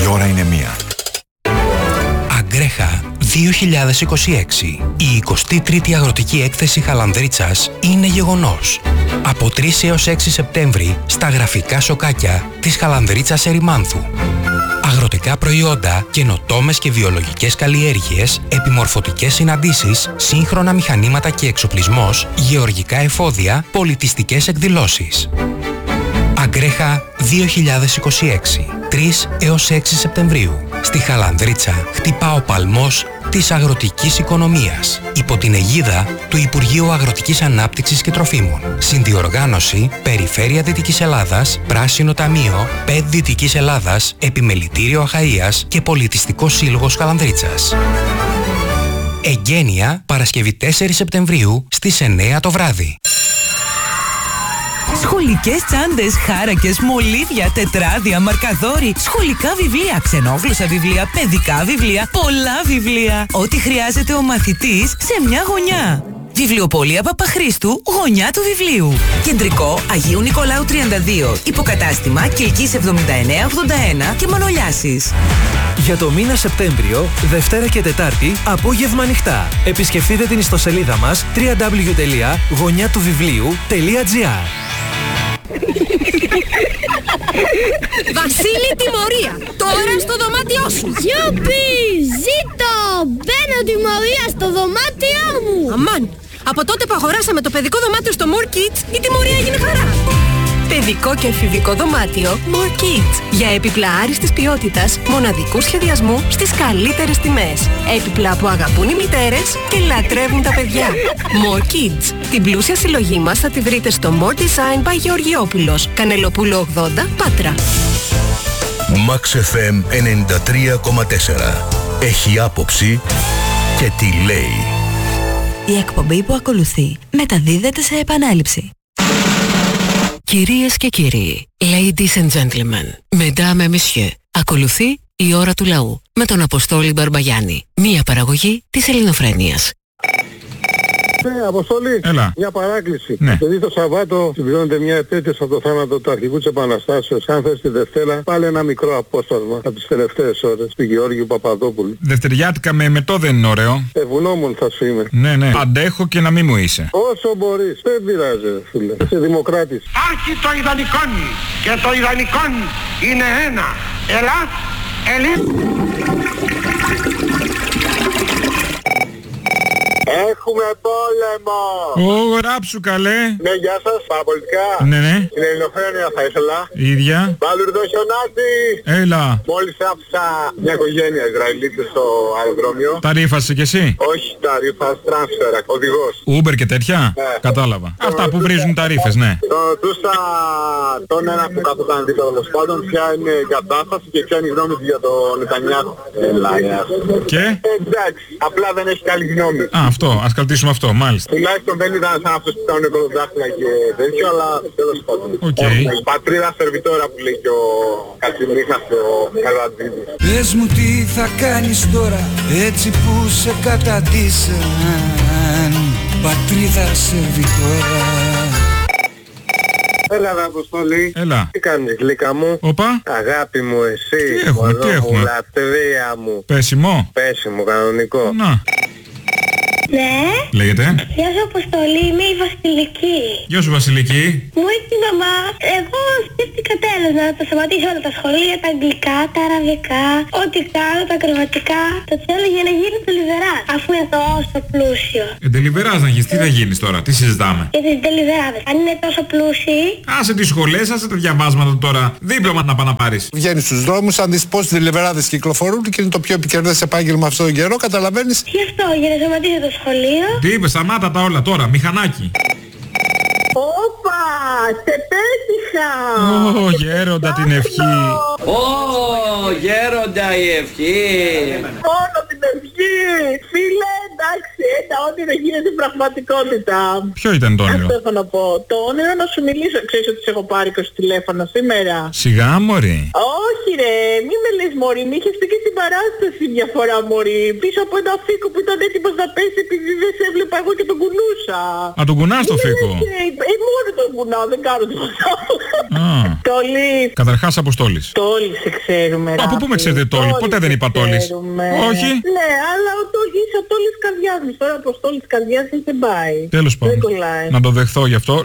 ώρα είναι 1. Αγκρέχα 2026. Η 23η Αγροτική Έκθεση Χαλανδρίτσας είναι γεγονός. Από 3 έως 6 Σεπτέμβρη στα γραφικά σοκάκια της Χαλανδρίτσας Ερημάνθου. Αγροτικά προϊόντα, καινοτόμες και βιολογικές καλλιέργειες, επιμορφωτικές συναντήσεις, σύγχρονα μηχανήματα και εξοπλισμός, γεωργικά εφόδια, πολιτιστικές εκδηλώσεις. Αγκρέχα 2026. 3 έως 6 Σεπτεμβρίου. Στη Χαλανδρίτσα χτυπά ο παλμός της αγροτικής οικονομίας υπό την αιγίδα του Υπουργείου Αγροτικής Ανάπτυξης και Τροφίμων. Συνδιοργάνωση Περιφέρεια Δυτικής Ελλάδας, Πράσινο Ταμείο, ΠΕΔ Δυτικής Ελλάδας, Επιμελητήριο Αχαΐας και Πολιτιστικός Σύλλογος Χαλανδρίτσας. Εγγένεια Παρασκευή 4 Σεπτεμβρίου στις 9 το βράδυ. Σχολικές τσάντες, χάρακες, μολύβια, τετράδια, μαρκαδόροι, σχολικά βιβλία, ξενόγλωσσα βιβλία, παιδικά βιβλία, πολλά βιβλία. Ό,τι χρειάζεται ο μαθητής σε μια γωνιά. Βιβλιοπωλεία Παπαχρήστου, γωνιά του βιβλίου. Κεντρικό Αγίου Νικολάου 32, υποκατάστημα Κιλκής 7981 και Μανολιάσης. Για το μήνα Σεπτέμβριο, Δευτέρα και Τετάρτη, απόγευμα ανοιχτά. Επισκεφτείτε την ιστοσελίδα μας www.γωνιατουβιβλίου.gr. Βασίλη, τιμωρία! Τώρα στο δωμάτιό σου! Γιουπι! Ζήτω! Μπαίνω τιμωρία στο δωμάτιό μου! Αμάν! Από τότε που αγοράσαμε το παιδικό δωμάτιο στο More Kids, η τιμωρία έγινε χαρά! Παιδικό και εφηβικό δωμάτιο More Kids. Για έπιπλα άριστης ποιότητας, μοναδικού σχεδιασμού στις καλύτερες τιμές. Έπιπλα που αγαπούν οι μητέρες και λατρεύουν τα παιδιά. More Kids. Την πλούσια συλλογή μας θα τη βρείτε στο More Design by Γεωργιόπουλος. Κανελοπούλου 80, Πάτρα. Max FM 93,4. Έχει άποψη και τι λέει. Η εκπομπή που ακολουθεί μεταδίδεται σε επανάληψη. Κυρίες και κύριοι, ladies and gentlemen, mesdames et messieurs, ακολουθεί η ώρα του λαού με τον Αποστόλη Μπαρμπαγιάννη, μία παραγωγή της Ελληνοφρένειας. Ναι, Αποστόλη, έλα. Μια παράκληση. Ναι. Επειδή το Σαββάτο συμπληρώνεται μια επέτειος από το θάνατο του αρχηγού της Επαναστάσεως, αν θες τη Δευτέρα, πάλι ένα μικρό απόστασμα από τις τελευταίες ώρες του Γεώργιου Παπαδόπουλου. Δευτεριάτικα με εμετό δεν είναι ωραίο. Ευγνώμων θα σου είμαι. Ναι, ναι. Αντέχω και να μην μου είσαι. Όσο μπορείς. Δεν πειράζει, φίλε. Είσαι δημοκράτης. Άρχι το ιδανικόν και το ιδανικόν είναι ένα. Ελλάς, Ελλήν. Έχουμε πόλεμο! Ω, γράψου καλέ! Ναι, γεια σας, παραπολιτικά. Ναι, ναι. Στην Ελληνοφρένεια θα ήθελα. Ίδια. Παλουρδό χιονάτι! Έλα. Μόλις άφησα μια οικογένεια Ισραηλίτες στο αεροδρόμιο. Τα ρήφασε κι εσύ? Όχι, τα ρήφας τρансφερ, οδηγός. Uber και τέτοια? Ναι. Κατάλαβα. Αυτά που βρίζουν τα ρήφες, ναι. Ρωτούσα τον ένα που καθόταν δίπλα τέλος πάντων ποια είναι η κατάσταση και ποια είναι η γνώμη του για τον Νετανιάχου. Και? Εντάξει, απλά δεν έχει καλή γνώμη. Α, αυτό, ας κρατήσουμε αυτό, μάλιστα. Τουλάχιστον δεν ήταν σαν αυτούς που ήταν κολοδάχτυλα και τέτοιο, αλλά τέλος πάντων. Okay. Πατρίδα σερβιτόρα που λέει και ο Κατσιμίχας και ο Καλουαντζίδης. Πες μου τι θα κάνεις τώρα, έτσι που σε καταντήσαν, πατρίδα σερβιτόρα. Έλα ρε Αποστολή. Έλα. Τι κάνεις γλύκα μου? Όπα. Αγάπη μου εσύ. Τι έχουμε, τι έχουμε? Λατρεία μου. Πέσιμο. Πέσιμο κανονικό. Να. Ναι. Λέγεται. Γεια σου Αποστολή, είμαι η Βασιλική. Γεια σου Βασιλική. Μου έχει η μαμά. Εγώ σκέφτηκα τέλος να τα σταματήσω όλα τα σχολεία, τα αγγλικά, τα αραβικά, ό,τι κάνω, τα ακροβατικά. Το θέλω για να γίνει τελιβεράς, αφού είναι τόσο πλούσιο. Τελιβεράς να γίνεις, τι θα γίνεις τώρα, τι συζητάμε? Για τις τελιβεράδες, αν είναι τόσο πλούσιοι. Άσε τις σχολές, άσε τα διαβάσματα τώρα. Δίπλωμα να πάνε να πάρεις. Βγαίνεις στους δρόμους, αν δεις πώς τελιβεράδες κυκλοφορούν και είναι το πιο επικερδές επάγγελμα αυτόν τον καιρό, καταλαβαίνεις. Γι' αυτό, για να σταματήσω το σχολείο. Τι είπες, σταμάτα τα όλα τώρα, μηχανάκι. Όπα, σε πέτυχα. Ω, γέροντα την ευχή. Ω, γέροντα η ευχή. Μόνο την ευχή. Φίλε, εντάξει, Εντάξει, τα όνειρα γίνεται πραγματικότητα. Ποιο ήταν το όνειρο? Αυτό έχω να πω. Το όνειρο να σου μιλήσω. Ξέρεις ότι σε έχω πάρει και στο τηλέφωνο σήμερα. Σιγά, μωρή. Όχι ρε, μη με λες μωρή, μη είχες πει και στην παράσταση διαφορά μωρή. Πίσω από ένα φίκο που ήταν έτοιμος να πέσει επειδή δεν σε έβλεπα εγώ και τον κουνούσα. Α, τον κουνάς το φίκο? Μόνο τον κουνάω, δεν κάνω τίποτα. Τόλης. Καταρχάς Αποστόλης. Τόλης σε ξέρουμε. Από πού με ξέρετε Τόλη? Ποτέ δεν είπα Τόλης. Όχι. Ναι, αλλά ο Τόλης είσαι ο Τόλης καρδιάς μου. Τώρα Αποστόλης καρδιάς δεν πάει. Τέλος πάντων. Να το δεχθώ γι' αυτό.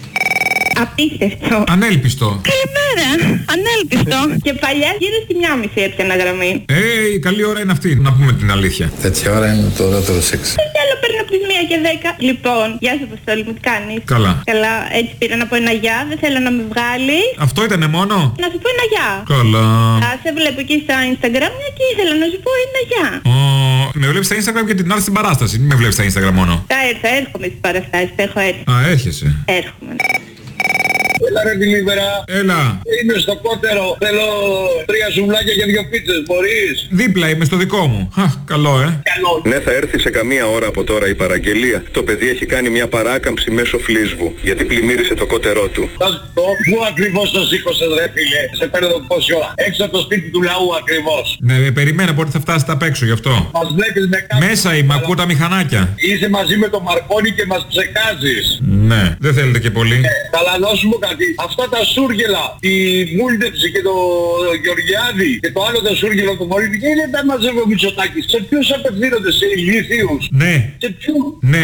Απίστευτο. Ανέλπιστο. Καλημέρα. Ανέλπιστο. Και παλιά γύρω στη 1:30 έπιανα γραμμή. Καλή ώρα είναι αυτή, να πούμε την αλήθεια. Τέτοια ώρα είναι το ωραιότερο σεξ. Θέλω παίρνω από τις 1:10. Λοιπόν, γεια σου Αποστόλη μου, τι κάνεις? Καλά. Καλά, έτσι πήρα να πω ένα γεια, δεν θέλω να με βγάλει. Αυτό ήτανε μόνο? Να σου πω ένα γεια. Καλά. Σε βλέπω εκεί στα Instagram και ήθελα να σου πω ένα γεια. Με βλέπεις στα Instagram και την άλλη στην παράσταση, μην με βλέπεις στα Instagram μόνο. Θα έρχομαι στις παραστάσεις, θα έχω έρθει. Α, έρχεσαι. Έρχομαι. Έλα ρε Δηλίβερα. Έλα. Είμαι στο κότερο. Θέλω 3 σουβλάκια και 2 πίτσες. Μπορείς? Δίπλα είμαι, στο δικό μου. Καλό, Καλό. Ναι, θα έρθει σε καμία ώρα από τώρα η παραγγελία. Το παιδί έχει κάνει μια παράκαμψη μέσω φλίσβου, γιατί πλημμύρισε το κότερό του. Πού ακριβώς το σήκωσες ρε φίλε? Σε παίρνω πόση ώρα? Έξω από το σπίτι του λαού ακριβώς. Ναι, περιμένω πότε θα φτάσετε απ' έξω γι' αυτό. Μας βλέπεις με κάτι. Μέσα είμαι, ακούω τα μηχανάκια. Είσαι μαζί με τον Μαρκόνι και μας ψεκάζεις. Ναι, δεν θέλετε και πολύ. Αλλά να σου πω κάτι. Αυτά τα σούργελα, τη Μούλτεψη και το Γεωργιάδη και το άλλο το σούργελο του Μωρίδη, δεν τα μαζεύει ο Μητσοτάκης. Σε ποιους απευθύνονται? Σε ηλίθιους? Ναι. Σε ποιους? Ναι.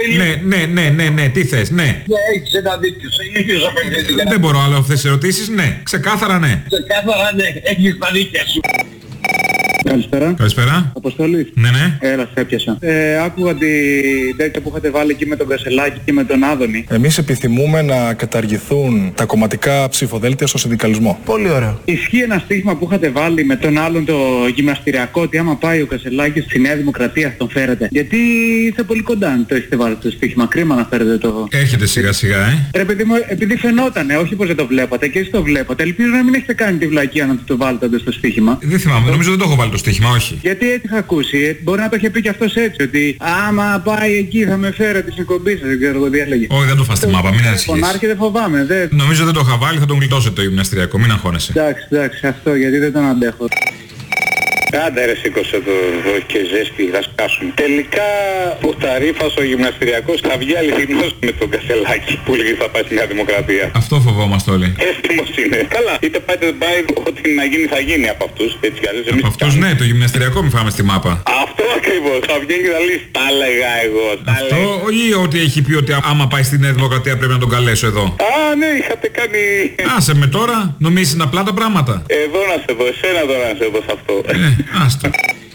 Ναι, τι θες, ναι. Ναι, έχεις ένα δίκιο. Σε ηλίθιους απευθύνονται. Δεν μπορώ άλλο αυτές τις ερωτήσεις, ναι. Ξεκάθαρα ναι. Ξεκάθαρα ναι, έχεις τα δίκια σου. Καλησπέρα. Καλησπέρα. Αποστολή. Ναι, ναι. Έλα, σε έπιασα. Άκουγα την τέτοια που είχατε βάλει εκεί με τον Κασελάκη και με τον Άδωνη. Εμείς επιθυμούμε να καταργηθούν τα κομματικά ψηφοδέλτια στο συνδικαλισμό. Πολύ ωραίο. Ισχύει ένα στίχημα που είχατε βάλει με τον άλλον το γυμναστηριακό, ότι άμα πάει ο Κασελάκης στη Νέα Δημοκρατία τον φέρετε? Γιατί είστε πολύ κοντά αν το έχετε βάλει το στίχημα. Κρίμα να φέρετε το. Έρχεται σιγά σιγά, Ρε παιδί μου, επειδή φαινότανε, όχι πως δεν το βλέπατε και εσείς το βλέπατε. Ελπίζω να μην έχετε κάνει τη βλακεία να το βάλετε στο στίχημα. Δεν θυμάμαι, νομίζω δεν το έχω βάλει το στοίχημα, όχι. Γιατί έτσι είχα ακούσει, μπορεί να το είχε πει και αυτός έτσι, ότι άμα πάει εκεί θα με φέρετε στην εκπομπή σας, δεν ξέρω εγώ τι έλεγε. Όχι, δεν το φας στη μάπα, μην ανησυχείς. Φωνάρχη δεν φοβάμαι, Νομίζω δεν το είχα βάλει, θα τον γλιτώσετε το γυμναστηριακό, μην αγχώνεσαι. Εντάξει, αυτό γιατί δεν τον αντέχω. Άντε ρε, σήκωσε το εδώ και ζέστη, θα σκάσουν. Τελικά ο Ταρίφας ο γυμναστηριακός θα βγει αληθινός με τον Κασελάκη που λέγει θα πάει στη Νέα Δημοκρατία. Αυτό φοβόμαστε όλοι. Έτοιμος είναι. Καλά, είτε πάει είτε δεν πάει, ό,τι να γίνει θα γίνει από αυτούς. Έτσι κι αλλιώς. Από αυτούς ναι, το γυμναστηριακό μην φάμε στη μάπα. Αυτό ακριβώς, θα βγαίνει και θα λέει τα έλεγα εγώ. Αυτό ή ότι έχει πει ότι άμα πάει στη Νέα Δημοκρατία πρέπει να τον καλέσω εδώ? Α, ναι, είχατε κάνει. Άσε με τώρα, νομίζεις είναι απλά τα πράγματα. Εδώ να σε δω, εσένα τώρα να σε δω σε αυτό. Άστο.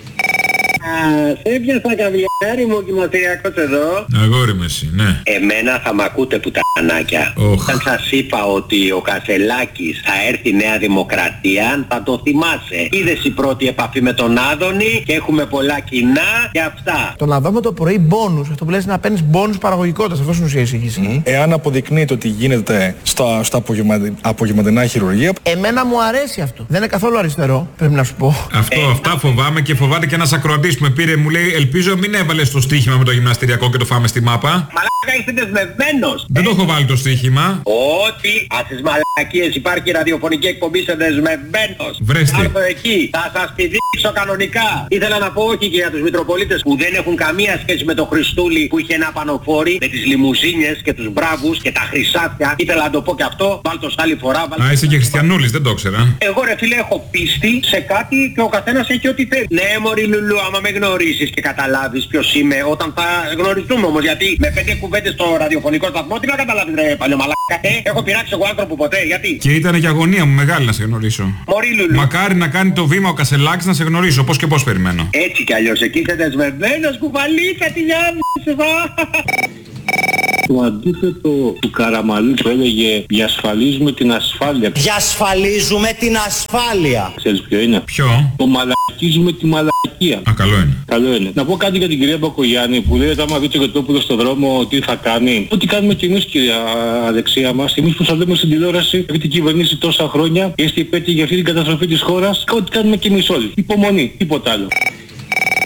Σε έπιασα καβλιάρι μου γυμναστηριακός εδώ. Αγόρι με εσύ, ναι. Εμένα θα μ' ακούτε πουτανάκια. Όταν σας είπα ότι ο Κασελάκης θα έρθει Νέα Δημοκρατία, θα το θυμάσαι. Είδες η πρώτη επαφή με τον Άδωνη και έχουμε πολλά κοινά και αυτά. Το να δούμε το πρωί μπόνους, αυτό που λες να παίρνεις μπόνους παραγωγικότητας, αυτό είναι ουσία εισήγηση. Εάν αποδεικνύεται ότι γίνεται στα απογευματινά χειρουργία. Εμένα μου αρέσει αυτό. Δεν είναι καθόλου αριστερό, πρέπει να σου πω. Αυτά φοβάμαι και φοβάται και ένας ακροατής που με πήρε, μου λέει ελπίζω μην έβαλες το στοίχημα με το γυμναστηριακό και το φάμε στη μάπα. Μαλάκα είσαι δεσμευμένος. Δεν το έχω βάλει το στοίχημα. Ότι ας τις μαλακίες υπάρχει ραδιοφωνική εκπομπή, είσαι δεσμευμένος. Βρέστη. Άρθω εκεί, θα σας πηδήξω κανονικά. Ήθελα να πω όχι και για τους Μητροπολίτες που δεν έχουν καμία σχέση με το Χριστούλη που είχε ένα πανοφόρι με τις λιμουζίνες και τους μπράβους και τα χρυσάφια. Ήθελα να το πω και αυτό, βάλ το άλλη φορά. Α, είσαι και χριστιανούλης, δεν το ήξερα. Εγώ ρε φίλε έχω πίστη σε κάτι και ο καθένας έχει ό,τι θέλει. Ναι μωρή Λουλού, άμα με γνωρίσεις και καταλάβεις ποιος είμαι, όταν θα γνωριστούμε όμως, γιατί με 5 κουβέντες στο ραδιοφωνικό σταθμό τι να καταλάβεις ρε παλιωμαλάκα. Έχω πειράξει εγώ άνθρωπο ποτέ, γιατί? Και ήταν και αγωνία μου μεγάλη να σε γνωρίσω. Μωρή Λουλού. Μακάρι να κάνει το βήμα ο Κασελάκης να σε γνωρίσω, πώς και πώς περιμένω. Έτσι κι αλλιώς, εκεί είσαι δεσμευμένος κουβαλίκα τη λιάμνη. Το αντίθετο του Καραμαλή που έλεγε διασφαλίζουμε την ασφάλεια. Διασφαλίζουμε την ασφάλεια. Ξέρεις ποιο είναι? Ποιο? Το μαλακίζουμε τη μαλακία. Α, καλό είναι. Καλό είναι. Να πω κάτι για την κυρία Μπακογιάννη που λέει ότι άμα δει το Γετόπουλο στον δρόμο τι θα κάνει. Ό,τι κάνουμε κι εμείς κυρία Αλεξία μας. Εμείς που σας λέμε στην τηλεόραση, έχει την κυβερνήσει τόσα χρόνια, είστε υπέτειοι για αυτή την καταστροφή της χώρας. Ό,τι κάνουμε κι εμείς όλοι. Υπομονή, τίποτα άλλο.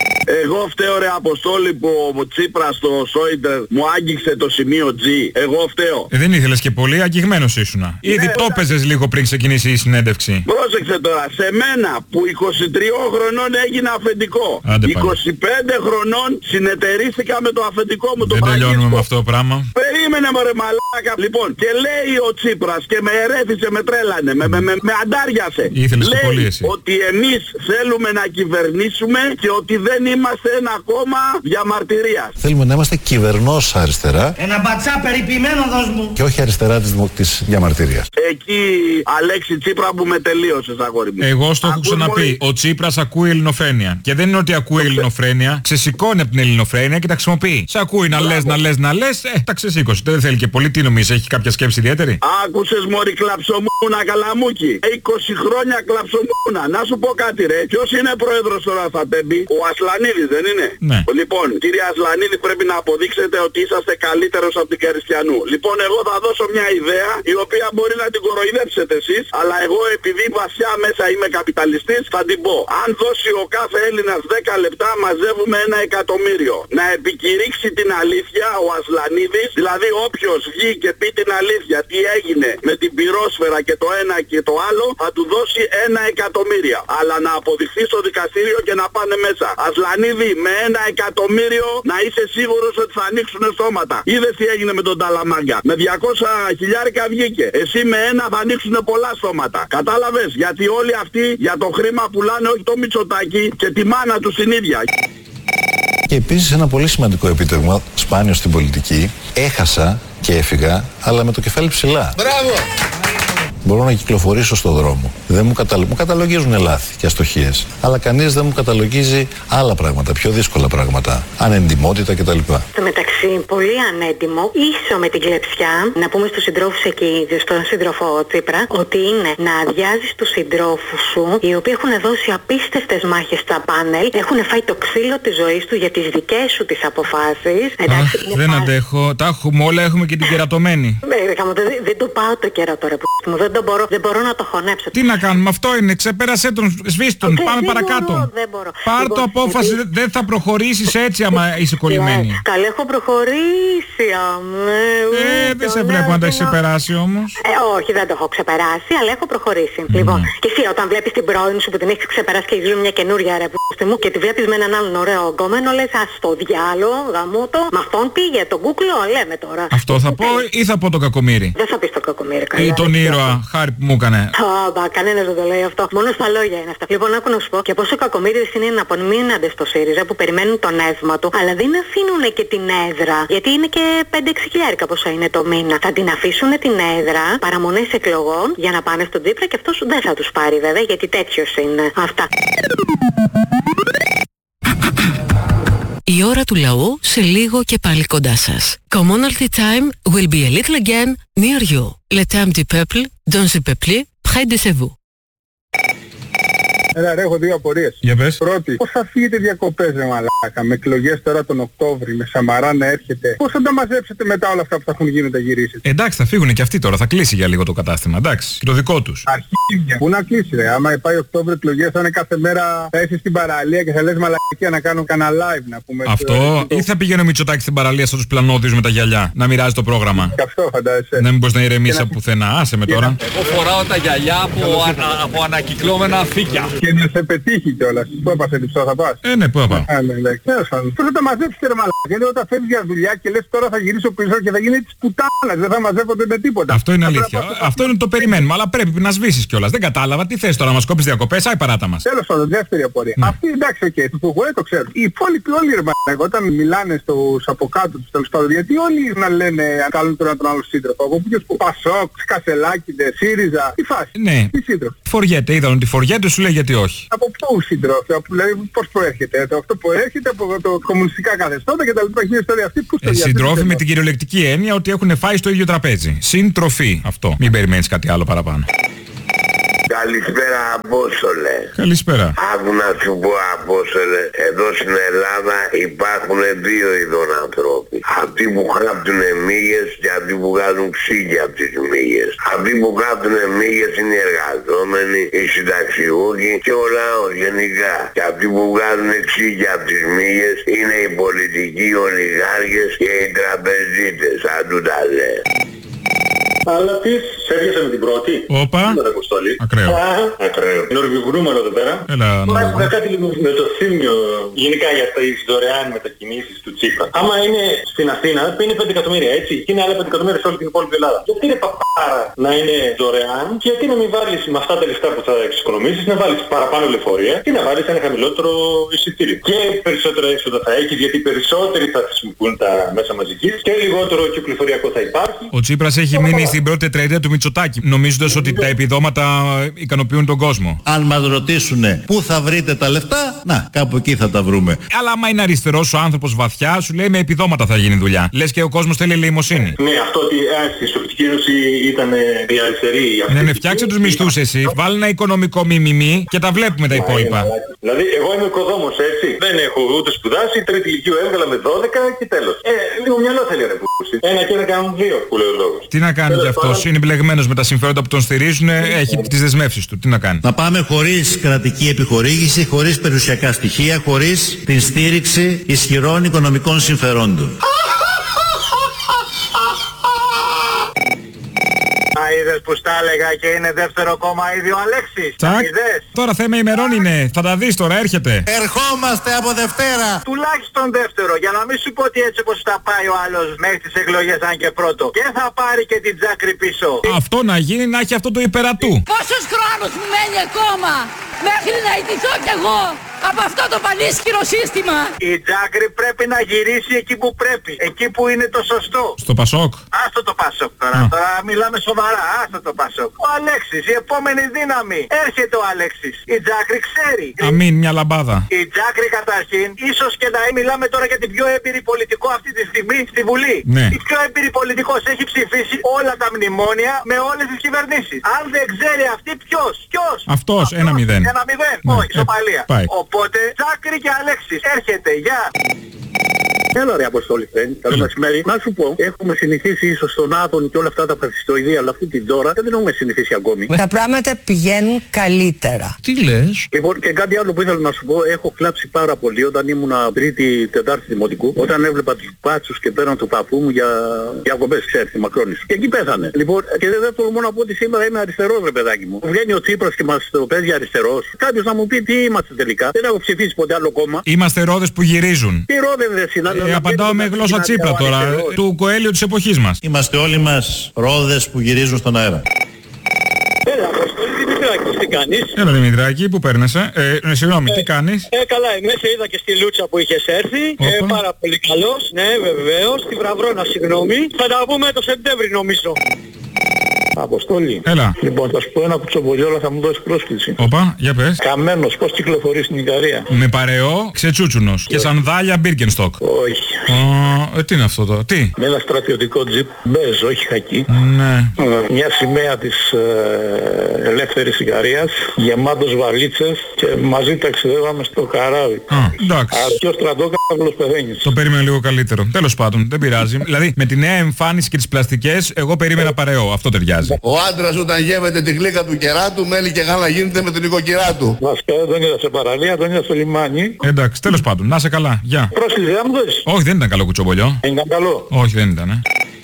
Εγώ φταίω ρε Αποστόλη που ο Τσίπρας στο Σόιντερ μου άγγιξε το σημείο G. Εγώ φταίω. Δεν ήθελες και πολύ, αγγιγμένος ήσουνα. Ήδη το έπαιζες λίγο πριν ξεκινήσει η συνέντευξη. Πρόσεξε τώρα, σε μένα που 23 χρονών έγινα αφεντικό. 25 χρονών συνεταιρίστηκα με το αφεντικό μου το. Δεν τελειώνουμε με αυτό το πράγμα. Περίμενε μωρέ μαλάκα. Λοιπόν, και λέει ο Τσίπρας και με ερέθησε, με τρέλανε, με αντάριασε. Ήθελες το πολύ εσύ. Ότι εμείς θέλουμε να κυβερνήσουμε και ότι δεν είμαστε ένα κόμμα διαμαρτυρίας. Θέλουμε να είμαστε κυβερνός αριστερά. Ένα μπατσά περιποιημένο δώσ' μου. Και όχι αριστερά της διαμαρτυρίας. Εκεί Αλέξη Τσίπρα που με τελείωσες αγόρι μου. Εγώ στο έχω ξαναπεί. Ο Τσίπρας ακούει ελληνοφρένεια. Και δεν είναι ότι ακούει ελληνοφρένεια. Ξεσηκώνει από την ελληνοφρένεια και τα χρησιμοποιεί. Σε ακούει να λες, τα ξεσήκωσε. Δεν θέλει και πολύ. Τι νομίζεις, έχει κάποια σκέψη ιδιαίτερη? Άκουσες μωρή κλαψομούνα καλαμούκι. 20 χρόνια κλαψομούνα. Να σου πω κάτι ρε. Ποιος είναι πρόεδρος τώρα θα τέμπει? Ο Ασλανίδης δεν είναι? Ναι. Λοιπόν, κύριε Ασλανίδη πρέπει να αποδείξετε ότι είσαστε καλύτερος από την Καριστιανού. Λοιπόν, εγώ θα δώσω μια ιδέα η οποία μπορεί να την κοροϊδέψετε εσείς, αλλά εγώ επειδή βασιά μέσα είμαι καπιταλιστής θα την πω. Αν δώσει ο κάθε Έλληνας 10 λεπτά μαζεύουμε 1 εκατομμύριο. Να επικηρύξει την αλήθεια ο Ασλανίδης, δηλαδή όποιος βγει και πει την αλήθεια τι έγινε με την πυρόσφαιρα και το ένα και το άλλο θα του δώσει 1 εκατομμύριο. Αλλά να αποδειχθεί στο δικαστήριο και να πάνε μέσα. Ασλανίδη, με 1 εκατομμύριο να είσαι σίγουρος ότι θα ανοίξουν στόματα. Είδες τι έγινε με τον Ταλαμάγκα? Με 200 χιλιάρικα βγήκε. Εσύ με 1 θα ανοίξουν πολλά στόματα. Κατάλαβες? Γιατί όλοι αυτοί για το χρήμα πουλάνε όχι το Μητσοτάκι και τη μάνα του την ίδια. Και επίσης ένα πολύ σημαντικό επίτευγμα, σπάνιο στην πολιτική, έχασα και έφυγα, αλλά με το κεφάλι ψηλά. Μπράβο! Μπορώ να κυκλοφορήσω στον δρόμο. Δεν μου καταλογίζουν λάθη και αστοχίες. Αλλά κανείς δεν μου καταλογίζει άλλα πράγματα, πιο δύσκολα πράγματα. Ανεντιμότητα κτλ. Στο μεταξύ, πολύ ανέντιμο, ίσο με την κλεψιά, να πούμε στους συντρόφους εκεί, στον σύντροφο Τσίπρα, ότι είναι να αδειάζεις τους συντρόφους σου, οι οποίοι έχουν δώσει απίστευτες μάχες στα πάνελ, έχουν φάει το ξύλο της ζωής του για τις δικές σου τις αποφάσεις. Εντάξει, δεν αντέχω. Τα έχουμε όλα, έχουμε και την κερατωμένη. Δεν το πάω το καιρό τώρα που μου. Δεν μπορώ να το χωνέψω. Τι να κάνουμε, αυτό είναι. Ξεπέρασέ τον, σβήστε τον, πάμε παρακάτω. Δεν μπορώ. Πάρ' το απόφαση, δεν θα προχωρήσεις έτσι άμα είσαι κολλημένη. Καλή, έχω προχωρήσει, δεν σε βλέπω να τα έχεις ξεπεράσει όμως. Όχι, δεν το έχω ξεπεράσει, αλλά έχω προχωρήσει. Λοιπόν, και εσύ όταν βλέπεις την πρώην σου που την έχεις ξεπεράσει και έχεις μια καινούρια ρε πούστη μου και τη βλέπεις με έναν άλλον ωραίο γκόμενο, λες ας το διάλογο, γαμούτο, με αυτόν πήγε, τον κούκλο, λέμε τώρα. Αυτό θα πω ή θα πω το κακομοίρι? Δεν θα πεις το κακομοίρι, καλά. Ή τον ήρωα, χάρη που μου έκανε. Κανένας δεν το λέει αυτό. Μόνο στα λόγια είναι αυτά. Λοιπόν, άκου να σου πω και πόσο κακομοίριδες είναι να απομείνονται στο ΣΥΡΙΖΑ που περιμένουν το νεύμα του, αλλά δεν αφήνουν και την έδρα. Γιατί είναι και 5-6 χιλιάρικα πόσα είναι το μήνα. Θα την αφήσουν την έδρα, παραμονές εκλογών για να πάνε στον Τσίπρα και αυτός δεν θα τους πάρει βέβαια γιατί τέτοιος είναι. Αυτά. Η ώρα του λαού σε λίγο και πάλι κοντά σας. Commonalty time will be a little again near you. Le temps du peuple, dans le peuple, près de vous. Έλα ρε, έχω δύο απορίες. Για πες. Πρώτη, πώς θα φύγετε διακοπές ρε μαλάκα, με εκλογές τώρα τον Οκτώβρη, με Σαμαρά να έρχεται. Πώς θα τα μαζέψετε μετά όλα αυτά που θα έχουν γίνει τα γυρίσετε? Εντάξει, θα φύγουν και αυτοί τώρα, θα κλείσει για λίγο το κατάστημα, εντάξει, και το δικό τους. Αρχίδια. Πού να κλείσει ρε, άμα πάει Οκτώβρη εκλογές θα είναι κάθε μέρα, θα είσαι στην παραλία και θα λες μαλακία να κάνω κανένα live να πούμε. Αυτό, ή θα πηγαίνει ο Μητσοτάκης στην παραλία σαν τους πλανόδιους με τα γυαλιά, να μοιράζει το πρόγραμμα. Και αυτό φαντάζεσαι. Να μην μπορείς να ηρεμήσεις από πουθενά, άσε με τώρα. Εγώ φοράω τα γυαλιά από ανακυκλώμενα αφήκια. Και να σε πετύχει κιόλας. Πού έπασε λιψό, θα πας? Ναι, πού θα πάω. Πώς θα τα μαζέψετε ρε μαλάκα? Γιατί όταν φεύγεις για δουλειά και λες τώρα θα γυρίσω πίσω και θα γίνει της πουτάνας, δεν θα μαζεύονται με τίποτα. Αυτό είναι αλήθεια. Αυτό είναι το περιμένουμε, αλλά πρέπει να σβήσεις κιόλας. Δεν κατάλαβα, τι θες τώρα, να μας κόψεις διακοπές, άι παράτα μας. Τέλος πάντων, δεύτερη απορία. Αυτή εντάξει, οκ, του Φουγουέ το ξέρω. Οι υπόλοιποι όλοι ρε μαλάκα, όταν μιλάνε στους από κάτω τους τέλος πάντων, γιατί όλοι να λένε αν κάνουν τον άλλο σύντροφο. Από ποιος που Πασόκ, Κασελάκηδες, ΣΥΡΙΖΑ, τι φάση. Ναι. Τι σύντροφο. Φοριέται, είδαν ότι φοριέται, σου λέει γιατί όχι. Από πού συντρόφια, δηλαδή πώς προέρχεται? Αυτό προέρχεται από το κομμουνιστικά καθεστώτα και τα λοιπά. Έχει ιστορία αυτή που στο συντρόφοι με την κυριολεκτική έννοια ότι έχουν φάει στο ίδιο τραπέζι. Συντροφή. Αυτό. Μην περιμένεις κάτι άλλο παραπάνω. Καλησπέρα Απόστολε. Καλησπέρα. Άκου να σου πω Απόστολε, εδώ στην Ελλάδα υπάρχουν δύο ειδών ανθρώποι. Αυτοί που γράφτουν μύγες και αυτοί που βγάζουν ξύγια από τις μύγες. Αυτοί που γράφτουν μύγες είναι οι εργαζόμενοι, οι συνταξιούχοι και ο λαός γενικά. Και αυτοί που βγάζουν ξύγια από τις μύγες είναι οι πολιτικοί, οι ολιγάρχες και οι τραπεζίτες. Αν του τα λέει. Αλλά τι, σέβιασε με την πρώτη. Όπα. Ακραίο. Ακραίο. Νορβηγούμενο εδώ πέρα. Έλα, Άκουγα κάτι λίγο με το Θήμιο γενικά για τις δωρεάν μετακινήσεις του Τσίπρα. Άμα είναι στην Αθήνα, είναι 5 εκατομμύρια έτσι. Και είναι άλλα 5 εκατομμύρια σε όλη την υπόλοιπη Ελλάδα. Γιατί είναι παπάρα να είναι δωρεάν και γιατί να μην βάλεις με αυτά τα λεφτά που θα εξοικονομήσεις, να βάλεις παραπάνω λεωφορεία και να βάλεις ένα χαμηλότερο εισιτήριο. Και περισσότερα έξοδα θα έχεις γιατί περισσότεροι θα χρησιμοποιούν τα μέσα μαζικής και λιγότερο κυκλοφοριακό θα υπάρχει. Ο Τσίπρας έχει μείνει στην πρώτη τετραετία του Μητσοτάκη, νομίζοντας ότι τα επιδόματα ικανοποιούν τον κόσμο. Αν μας ρωτήσουνε πού θα βρείτε τα λεφτά, να, κάπου εκεί θα τα βρούμε. Αλλά άμα είναι αριστερός ο άνθρωπος βαθιά, σου λέει με επιδόματα θα γίνει δουλειά. Λες και ο κόσμος θέλει ελεημοσύνη. Ναι, αυτό ότι στη Σοβιετική Ένωση ήταν η αριστερή. Ναι, φτιάξε τους μισθούς εσύ, βάλει ένα οικονομικό μιμιμή και τα βλέπουμε τα υπόλοιπα. Δηλαδή, εγώ είμαι οικοδόμος έτσι. Δεν έχω ούτε σπουδάσει, τρίτη ηλικίου έβγαλα με 12 και τέλος. Λίγο μυαλό θέλει να πούσει. Ένα και ένα κάνουν δύο, που λέει ο λόγος. Τι να κάνει κι αυτός, είναι μπλεγμένος με τα συμφέροντα που τον στηρίζουν, έχει τις δεσμεύσεις του. Τι να κάνει. Να πάμε χωρίς κρατική επιχορήγηση, χωρίς περιουσιακά στοιχεία, χωρίς την στήριξη ισχυρών οικονομικών συμφερόντων. Είδες που στα έλεγα και είναι δεύτερο κόμμα ήδη ο Αλέξης. Τσακ. Τώρα θέμα ημερών είναι. Θα τα δεις τώρα, έρχεται. Ερχόμαστε από Δευτέρα. Τουλάχιστον δεύτερο, για να μην σου πω ότι έτσι όπως θα πάει ο άλλος μέχρι τις εκλογές αν και πρώτο. Και θα πάρει και την Τζάκρη πίσω. Αυτό να γίνει, να έχει αυτό το υπερατού. Πόσος χρόνος μου μένει ακόμα μέχρι να ιτηθώ κι εγώ από αυτό το πανίσχυρο σύστημα. Η Τζάκρη πρέπει να γυρίσει εκεί που πρέπει. Εκεί που είναι το σωστό. Στο Πασόκ. Άστο το Πασόκ τώρα. Τώρα μιλάμε σοβαρά. Άστο το Πασόκ. Ο Αλέξης, η επόμενη δύναμη. Έρχεται ο Αλέξης. Η Τζάκρη ξέρει. Αμήν, μια λαμπάδα. Η Τζάκρη καταρχήν, ίσως και να μιλάμε τώρα για την πιο έμπειρη πολιτικό αυτή τη στιγμή στη Βουλή. Ναι. Η πιο έμπειρη πολιτικός έχει ψηφίσει όλα τα μνημόνια με όλες τις κυβερνήσεις. Αν δεν ξέρει αυτή ποιος. Αυτός, 1-0. 1-0. Ναι. Όχι, ισοπαλία. Οπότε, Τζάκρη και Αλέξης, έρχεται, γεια. Έλα ρε Αποστόλη φρένη, καλό μεσημέρι. Να σου πω, έχουμε συνηθίσει ίσως στον Άδων και όλα αυτά τα φασιστοειδή, αλλά αυτή την τώρα δεν έχουμε συνηθίσει ακόμη. Τα πράγματα πηγαίνουν καλύτερα. Τι λες? Λοιπόν, και κάτι άλλο που ήθελα να σου πω, έχω κλάψει πάρα πολύ όταν ήμουνα τρίτη, τετάρτη δημοτικού, όταν έβλεπα τους πάτσους και πέραν του παππού μου για διακοπές, ξέρεις, στη Μακρόνηση. Και εκεί πέθανε. Λοιπόν, και δεν τολμώ να πω ότι σήμερα είμαι αριστερός ρε παιδάκι μου. Βγαίνει ο Τσίπρας και μας το παίζει αριστερός. Κάποιος να μου πει τι είμαστε τελικά. Δεν έχω ψηφίσει ποτέ άλλο κόμμα. Είμαστε ρόδες που γυρίζουν. Τι ρόδες δεν συνάδελφοι. Απαντάω με γλώσσα Τσίπρα τώρα, του Κοέλιο της εποχής μας. Είμαστε όλοι μας ρόδες που γυρίζουν στον αέρα. Έλα, Δημητράκη, τι κάνεις? Έλα Δημητράκη, πού παίρνεσαι? Συγγνώμη, τι κάνεις? Καλά, σε είδα και στη Λούτσα που είχες έρθει. Πάρα πολύ καλός, ναι βεβαίως. Στη Βραβρώνα, συγγνώμη. Θα τα πούμε το Σεπτέμβρη νομίζω. Αποστόλη. Έλα. Λοιπόν, θα σου πω ένα κουτσομπολιόλα, θα μου δώσει πρόσκληση. Όπα, για πες. Καμένος, πώς κυκλοφορεί στην Ικαρία? Με παρεό, ξετσούτσουνος. Και σανδάλια Birkenstock. Όχι. Τι είναι αυτό τώρα, τι? Με ένα στρατιωτικό τζιπ, μπέζ, όχι χακί. Ναι. Μια σημαία της ελεύθερης Ικαρίας, γεμάτος βαλίτσες και μαζί ταξιδεύαμε στο καράβι. Εντάξει. Αρκεί ο στρατόκαυλος πεθαίνεις. Το περίμενα λίγο καλύτερο. Τέλος πάντων, δεν πειράζει. Δηλαδή, με τη νέα εμφάνιση και τις πλαστικές, εγώ περίμενα παρεό. Αυτό ταιριάζει. Ο άντρας όταν γεύεται τη γλύκα του κεράτου, μέλι και γάλα γίνεται με την οικοκυρά του. Βασικά δεν τον είδα σε παραλία, τον είδα στο λιμάνι. Εντάξει, τέλος πάντων, να είσαι καλά. Γεια. Πρόσκληση, δεν μου δώσεις? Όχι, δεν ήταν καλό κουτσομπολιό. Δεν ήταν καλό. Όχι, δεν ήταν,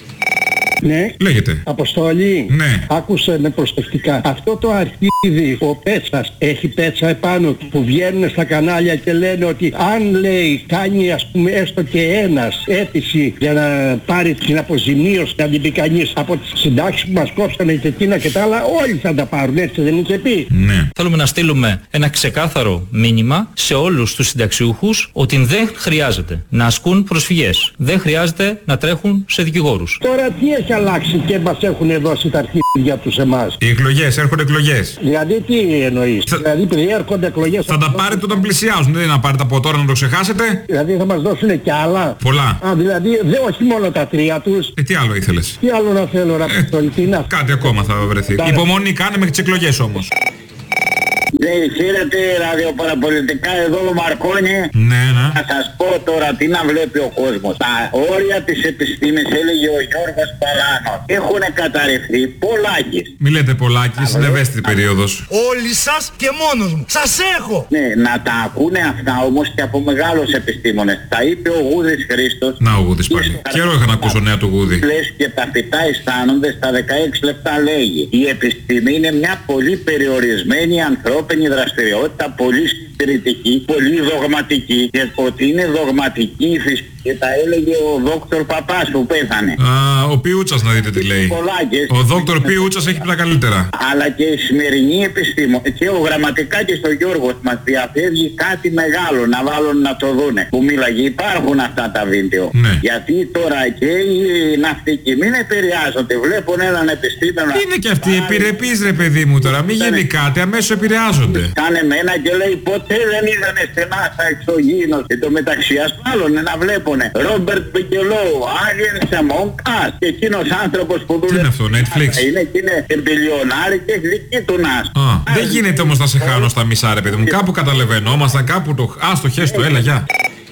Ναι. Λέγεται. Αποστολή. Ναι. Άκουσε με προσεκτικά. Αυτό το αρχίδι, ο Πέτσας, έχει πέτσα επάνω του που βγαίνουν στα κανάλια και λένε ότι αν λέει κάνει ας πούμε έστω και ένας αίτηση για να πάρει την αποζημίωση να την πει κανείς από τις συντάξεις που μας κόψανε και εκείνα και τα άλλα, όλοι θα τα πάρουν, έτσι δεν είχε πει? Ναι. Θέλουμε να στείλουμε ένα ξεκάθαρο μήνυμα σε όλους τους συνταξιούχους ότι δεν χρειάζεται να ασκούν προσφυγές. Δεν χρειάζεται να τρέχουν σε δικηγόρους. Τώρα τι έχει αλλάξει και μας έχουν δώσει τα αρχίδια τους εμάς? Οι εκλογές, έρχονται εκλογές. Δηλαδή τι εννοείς? Δηλαδή επειδή έρχονται εκλογές θα τα πάρετε όταν πλησιάζουν, δεν είναι να πάρετε από τώρα να το ξεχάσετε. Δηλαδή θα μας δώσουν και άλλα. Πολλά. Δηλαδή όχι μόνο τα τρία τους. Τι άλλο ήθελες? Τι άλλο να θέλω να πω? Κάτι ακόμα θα βρεθεί. Υπομονή κάνε μέχρι τις εκλογές όμως. Ναι, χαίρετε ραδιοπαραπολιτικά, εδώ ο Μαρκόνι. Ναι, ναι. Θα σας πω τώρα τι να βλέπει ο κόσμος. Τα όρια της επιστήμης, έλεγε ο Γιώργος Παλάνος, έχουν καταρρευθεί. Πολάκης. Μη λέτε Πολάκης, είναι ευαίσθητη περίοδος. Όλοι σας και μόνος μου. Σας έχω. Ναι, να τα ακούνε αυτά όμως και από μεγάλους επιστήμονες. Τα είπε ο Γούδης Χρήστος. Να ο Γούδης πάλι. Καιρό είχα να ακούσω νέα του Γούδη. Λες και τα φυτά αισθάνονται στα 16 λεπτά, λέγει. Η επιστήμη είναι μια πολύ περιορισμένη ανθρώπινη δραστηριότητα, πολύ συντηρητική, πολύ δογματική. Και ότι είναι δογματική η φυσική και τα έλεγε ο δόκτωρ Παπάς που πέθανε. Α, ο Πιούτσας να δείτε τι λέει. Ο δόκτωρ Πιούτσας έχει πει τα καλύτερα. Αλλά και η σημερινή επιστήμη και ο Γραμματικάκης στο Γιώργος μας διαφεύγει κάτι μεγάλο να βάλουν να το δούνε. Που μίλαγε, υπάρχουν αυτά τα βίντεο. Ναι. Γιατί τώρα και οι ναυτικοί μην επηρεάζονται. Βλέπουν έναν επιστήμονα. Είναι και αυτοί επιρρεπείς ρε παιδί μου τώρα. Μην γίνει κάτι, αμέσως επηρεάζονται. Κάνε μένα και λέει ποτέ δεν είδανε στενά στα εξωγήινος. Και το μεταξύ ασφάλωνε να βλέπουνε. Ρόμπερτ Μπικελόου, Άγιεν Σαμόγκας και εκείνος άνθρωπος που δουλεύει. Τι είναι αυτό, Netflix? Είναι και είναι μπιλιονάρι και έχει δική του νας. Δεν γίνεται όμως να σε χάνω στα μισά ρε παιδί μου. Κάπου καταλαβαίνόμασταν, κάπου το... Άστο, χέστο, έλα, γεια.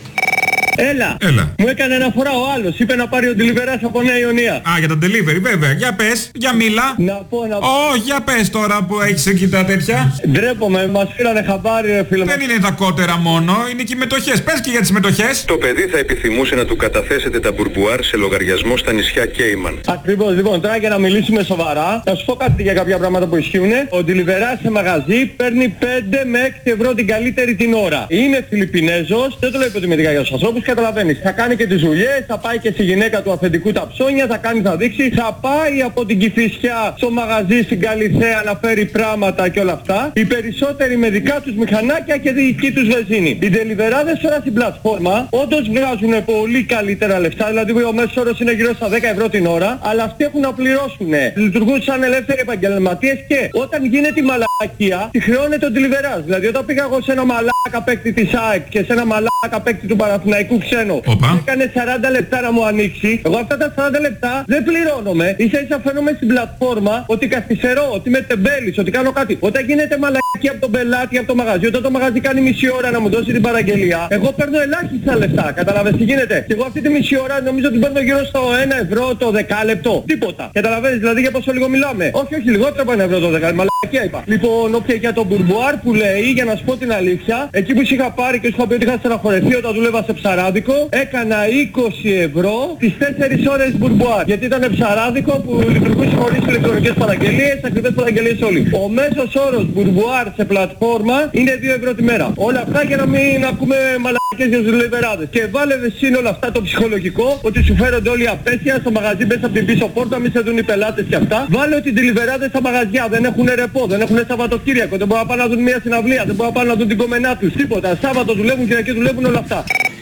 Έλα. Μου έκανε αναφορά ο άλλος. Είπε να πάρει ο delivery από Νέα Ιωνία. Α, για το delivery, βέβαια. Για πες, για μίλα. Να πω. Για πες τώρα που έχεις εκεί τα τέτοια. Ντρέπομαι, μας φύλανε χαμπάρι ρε φίλε. Δεν είναι τα κότερα μόνο, είναι και οι μετοχές. Πες και για τις μετοχές. Το παιδί θα επιθυμούσε να του καταθέσετε τα μπουρμπουάρ σε λογαριασμό στα νησιά Κέιμαν. Ακριβώς, λοιπόν, τώρα για να μιλήσουμε σοβαρά, θα σου πω κάτι για κάποια πράγματα που ισχύουν. Ο delivery σε μαγαζί παίρνει 5 με 6 ευρώ την καλύτερη την ώρα. Είναι Φιλιππινέζος, δεν το λέω υποτιμητικά για τους ανθρώπους. Καταλαβαίνεις, θα κάνει και τις δουλειές, θα πάει και στη γυναίκα του αφεντικού τα ψώνια, θα κάνει, θα δείξει, θα πάει από την Κηφισιά στο μαγαζί στην Καλιθέα να φέρει πράγματα και όλα αυτά. Οι περισσότεροι με δικά τους μηχανάκια και δική τους βενζίνη. Οι ντελιβεράδες τώρα στην πλατφόρμα όντως βγάζουν πολύ καλύτερα λεφτά, δηλαδή ο μέσος όρος είναι γύρω στα 10 ευρώ την ώρα, αλλά αυτοί έχουν να πληρώσουν. Λειτουργούν σαν ελεύθεροι επαγγελματίες και όταν γίνεται η μαλακία, τη χρεώνεται ο ντελιβεράς. Δηλαδή όταν πήγα εγώ σε ένα μαλάκα παίκτη της ΑΕΚ και σε ένα μαλάκα παίκτη του Παναθηναϊκού ξένο. Έκανε 40 λεπτά να μου ανοίξει. Εγώ αυτά τα 40 λεπτά δεν πληρώνομαι. Ίσα ίσα φαίνομαι στην πλατφόρμα ότι καθυστερώ, ότι είμαι τεμπέλης, ότι κάνω κάτι. Όταν γίνεται μαλακή από τον πελάτη, από το μαγαζί, όταν το μαγαζί κάνει μισή ώρα να μου δώσει την παραγγελία, εγώ παίρνω ελάχιστα λεφτά. Καταλαβες τι γίνεται. Και εγώ αυτή τη μισή ώρα νομίζω ότι παίρνω γύρω στο 1 ευρώ το δεκάλεπτο. Τίποτα. Καταλαβαίνεις δηλαδή για πόσο λίγο μιλάμε. Όχι, λιγότερο από 1 ευρώ το δεκάλεπτο. Μαλακία είπα. Λοιπόν, όποια για τον μπουρμπουάρ που λέει, για να σου πω την αλήθεια, εκεί που είχα πάρει και σου είχα πει ότι είχα στεναχωρεθεί όταν δούλευα σε ψαράδικο, έκανα 20 ευρώ τις 4 ώρες μπουρμπουάρ. Γιατί ήταν ψαράδικο που λειτουργούσε χωρίς ηλεκτρονικές παραγγελίες, ακριβές παραγγελίες όλοι. Ο μέσος όρος μπουρμπουάρ σε πλατφόρμα είναι 2 ευρώ τη μέρα. Όλα αυτά για να μην ακούμε μαλακές για τους λεβεράδες. Και βάλε σύνολα αυτά το ψυχολογικό, ότι σου φέρονται όλοι απέσια στο μαγαζί μέσα από την πίσω πόρτα, μη σε δουν οι πελάτες και αυτά. Βάλε ότι οι ντελιβεράδες στα μαγαζιά δεν έχουν ρεπό, δεν έχουν Σαββατοκύριακο, δεν μπορούν να πάνε να δουν μια συναυλία, δεν μπορούν να πάνε να δουν την κομμενά τους. Τίποτα. Σάββατο δουλεύουν, Κυριακή δουλεύουν, όλα αυτά.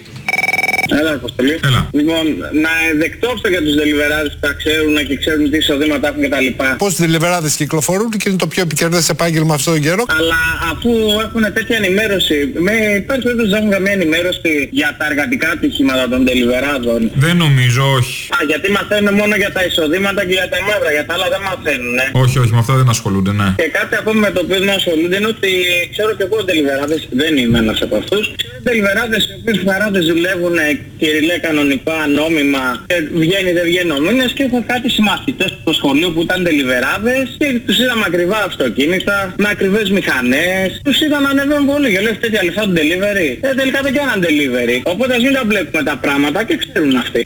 Έλα, Αποστολή. Λοιπόν, να δεκτώψω για τους deliverάδες που τα ξέρουν και ξέρουν τι εισοδήματα έχουν κτλ. Πώς οι deliverάδες κυκλοφορούν και είναι το πιο επικερδές επάγγελμα αυτόν τον καιρό. Αλλά αφού έχουν τέτοια ενημέρωση, υπάρχει περίπτωση να έχουν καμία ενημέρωση για τα εργατικά ατυχήματα των deliverάδων? Δεν νομίζω, όχι. Γιατί μαθαίνουν μόνο για τα εισοδήματα και για τα μαύρα, για τα άλλα δεν μαθαίνουν. Όχι, με αυτά δεν ασχολούνται, ναι. Και κάτι ακόμη με το οποίο δεν ασχολούνται είναι ότι ξέρω και εγώ deliverάδες, δεν είμαι ένας από αυτούς. Ξέρω deliverάδες οι οποίοι χαράδες δουλεύουν κυριλέ κανονικά, νόμιμα και δεν βγαίνει ο μήνες και έχω κάτι συμμαθητές του σχολείου που ήταν deliverάδες και τους είδαμε ακριβά αυτοκίνητα, με ακριβές μηχανές, τους είδα να ανεβαίνουν πολύ και λέω τέτοια λεφτά του delivery. Τελικά δεν κάναν delivery, οπότε ας μην τα βλέπουμε τα πράγματα και ξέρουν αυτοί.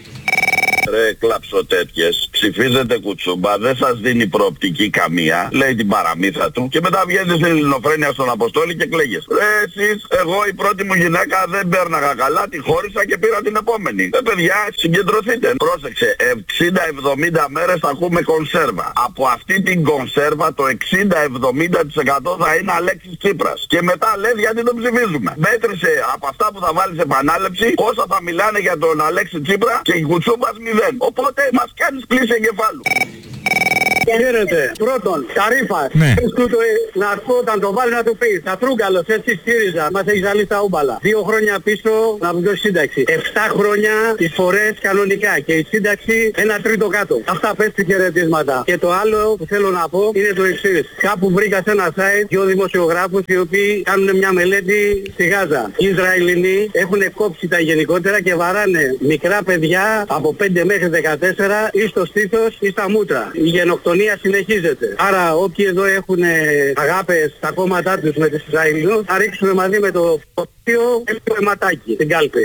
Ρε κλαψο τέτοιες, ψηφίζετε κουτσούμπα, δεν σας δίνει προοπτική καμία, λέει την παραμύθα του και μετά βγαίνετε στην Ελληνοφρένεια στον Αποστόλη και κλαίγες. Ρε εσείς, εγώ η πρώτη μου γυναίκα δεν πέρναγα καλά, τη χώρισα και πήρα την επόμενη. Παιδιά, συγκεντρωθείτε. Πρόσεξε, 60-70 μέρες θα ακούμε κονσέρβα. Από αυτή την κονσέρβα το 60-70% θα είναι Αλέξης Τσίπρας. Και μετά λες γιατί τον ψηφίζουμε. Μέτρησε από αυτά που θα βάλεις επανάληψη, όσα θα μιλάνε για τον Αλέξη Τσίπρα και η κουτσούμπας 0. Οπότε μας κάνεις πλήση εγκεφάλου. Χαίρετε. Πρώτον, Καρύφας. Ναι. Να πω όταν το βάλει να του πεις. Ατρούγκαλος, έτσι ΣΥΡΙΖΑ. Μας έχει ζαλίσει τα ούμπαλα. 2 χρόνια πίσω να μου δώσει σύνταξη. 7 χρόνια τις φορές κανονικά. Και η σύνταξη 1/3 κάτω. Αυτά πες του χαιρετίσματα. Και το άλλο που θέλω να πω είναι το εξής. Κάπου βρήκα σε ένα site 2 δημοσιογράφους οι οποίοι κάνουν μια μελέτη στη Γάζα. Οι Ισραηλινοί έχουν κόψει τα γενικότερα και βαράνε μικρά παιδιά από 5 μέχρι 14 ή στο στήθος ή στα μούτρα. Η γενοκτονία συνεχίζεται. Άρα όποιοι εδώ έχουν αγάπες στα κόμματά τους με τους Ισραηλινούς θα ρίξουμε μαζί με το φωτίο το αιματάκι στην κάλπη.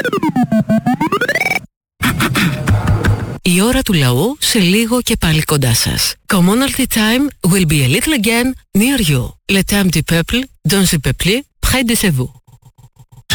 Η ώρα του λαού σε λίγο και πάλι κοντά σας. Commonalty time will be a little again near you. Le temps du peuple, dans le peuple, près de vous.